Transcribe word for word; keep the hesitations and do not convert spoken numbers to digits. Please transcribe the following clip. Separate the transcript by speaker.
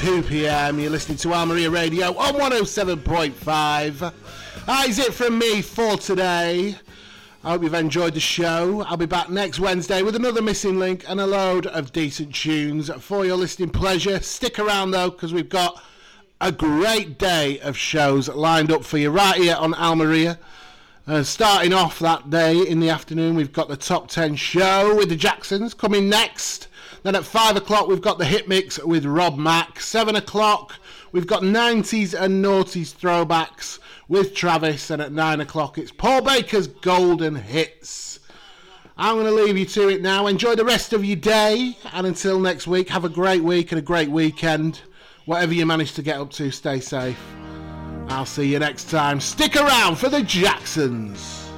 Speaker 1: two p.m. You're listening to Al Maria Radio on one oh seven point five. That is it from me for today. I hope you've enjoyed the show. I'll be back next Wednesday with another Missing Link and a load of decent tunes for your listening pleasure. Stick around though, because we've got a great day of shows lined up for you right here on Al Maria. Uh, starting off that day in the afternoon, we've got the Top ten show with the Jacksons coming next. Then at five o'clock, we've got the Hit Mix with Rob Mack. seven o'clock, we've got nineties and noughties throwbacks with Travis. And at nine o'clock, it's Paul Baker's Golden Hits. I'm going to leave you to it now. Enjoy the rest of your day. And until next week, have a great week and a great weekend. Whatever you manage to get up to, stay safe. I'll see you next time. Stick around for the Jacksons.